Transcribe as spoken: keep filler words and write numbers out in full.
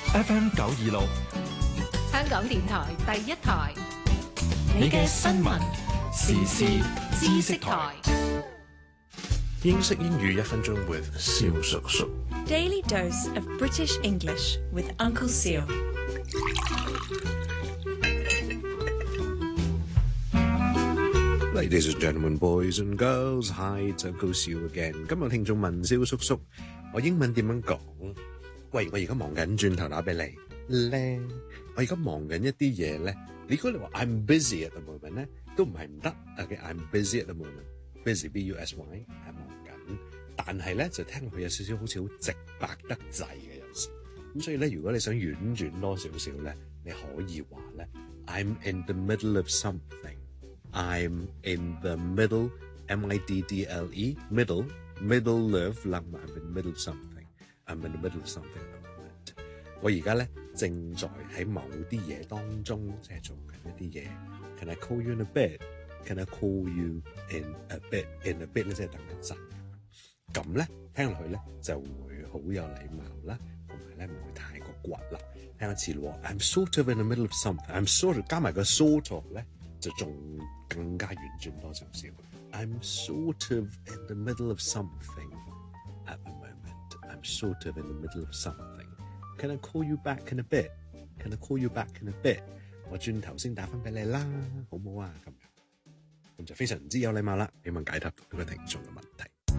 F M 九二六， 香港電台第一台， 你嘅新聞時事知識台。 英式英語一分鐘 with 蕭叔叔。 Daily dose of British English with Uncle Seal. Ladies and gentlemen, boys and girls, hi, it's Uncle Seal again. 今日聽眾問蕭叔叔，我英文點樣講？喂，我而家忙緊，轉頭打俾你咧。我而家忙緊一啲嘢咧，如果你話 I'm busy at the moment 咧，都唔係唔得。OK, I'm busy at the moment. Busy, B U S Y, 係忙緊。但係咧就聽落去有少少好似好直白得滯嘅有時。咁所以咧，如果你想婉轉多少少咧，你可以話咧 I'm in the middle of something。I'm in the middle, M I D D L E, middle, middle of, I'm in the middle of something. I'm in the middle of something at the moment. 我而家咧正在喺某啲嘢當中，即係做緊一啲嘢。Can I call you in a bit? Can I call you in a bit? In a bit 咧即係等一陣。咁咧聽落去咧就會好有禮貌啦，同埋咧唔會太過骨啦。聽一次咯 ，I'm sort of in the middle of something. I'm sort of 加埋個 sort of 咧。就仲更加婉轉多少少。I'm sort of in the middle of something at the moment. I'm sort of in the middle of something. Can I call you back in a bit? Can I call you back in a bit? 我轉頭先打返俾你啦，好唔好啊？咁樣咁就非常之有禮貌啦。希望解答到呢個聽眾嘅問題。